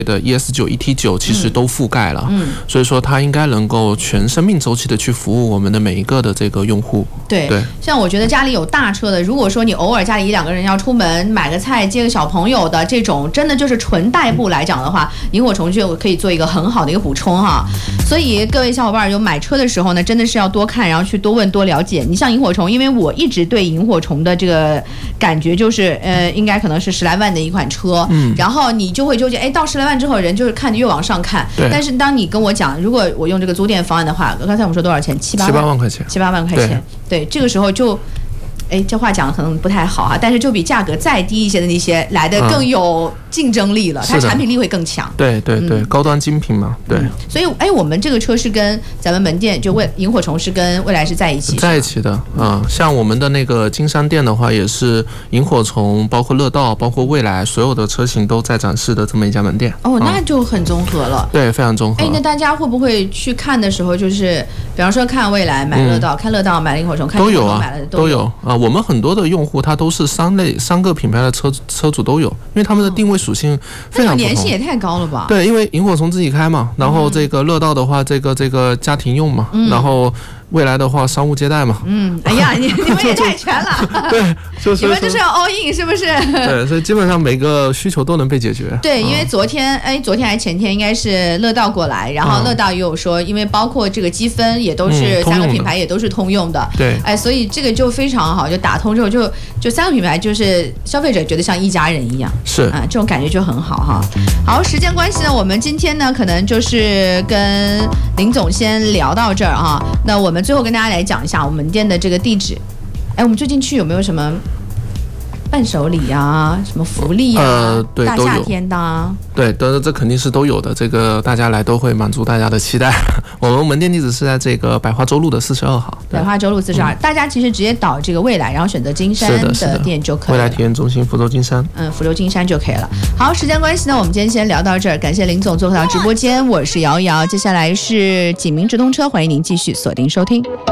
的 ES9、ET9 其实都覆盖了，所以说它应该能够全生命周期的去服务我们的每一个的这个用户。 对，像我觉得家里有大车的，如果说你偶尔家里1-2个人要出门买个菜、接个小朋友的这种，真的就是纯代步来讲的话，萤火虫就可以做一个很好的一个补充哈。所以各位小伙伴有买车的时候呢，真的是要多看，然后去多问多了解。你像萤火虫，因为我一直对萤火虫的这个感觉就是，应该可能是10来万的一款车，然后你就会纠结，到10来万之后人就是看越往上看，但是当你跟我讲，如果我用这个租店方案的话，刚才我们说多少钱？7-8万块钱，7-8万块钱，对，这个时候就。这话讲的可能不太好哈，但是就比价格再低一些的那些来的更有竞争力了，它产品力会更强。对， 高端精品嘛，对。 所以我们这个车是跟咱们门店就萤火虫是跟蔚来是在一起的，像我们的那个金山店的话，也是萤火虫，包括乐道，包括蔚来，所有的车型都在展示的这么一家门店。 那就很综合了。 对，非常综合。 那大家会不会去看的时候，就是比方说看蔚来买乐道，看乐道买萤火虫，看萤火虫买了都有啊。我们很多的用户他都是3个品牌的车主都有，因为他们的定位属性非常不同。 粘性也太高了吧？ 对，因为萤火虫自己开嘛，然后这个乐道的话，这个家庭用嘛，然后未来的话商务接待嘛。 哎呀，你们也太全了。 对， 你们就是要 all in 是不是？ 对，所以基本上每个需求都能被解决。 对，因为昨天还前天应该是乐道过来，然后乐道也有说，因为包括这个积分也都是3个品牌也都是通用的。 对， 所以这个就非常好，就打通之后就3个品牌就是消费者觉得像一家人一样。 是这种感觉就很好哈。好，时间关系呢，我们今天呢可能就是跟林总先聊到这儿哈。那我们最后跟大家来讲一下我们店的这个地址。我们最近去有没有什么伴手礼啊，什么福利啊？ 对， 大夏天的啊。 对，这肯定是都有的，这个大家来都会满足大家的期待。我们门店地址是在这个百花洲路的42号。百花洲路42，大家其实直接导这个蔚来，然后选择金山的店就可以了。 蔚来体验中心福州金山。 福州金山就可以了。好，时间关系呢，我们今天先聊到这儿，感谢林总做客到直播间，我是瑶瑶，接下来是锦明直通车，欢迎您继续锁定收听。